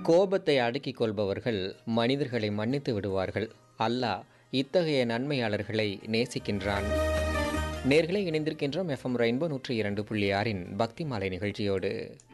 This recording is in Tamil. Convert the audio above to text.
கோபத்தை அடக்கிக் கொள்பவர்கள் மனிதர்களை மன்னித்து விடுவார்கள். அல்லாஹ் இத்தகைய நன்மையாளர்களை நேசிக்கின்றான். நேர்களை இணைந்திருக்கின்றோம் எஃப்எம் ரெயின்போ 102.6 பக்தி மாலை நிகழ்ச்சியோடு.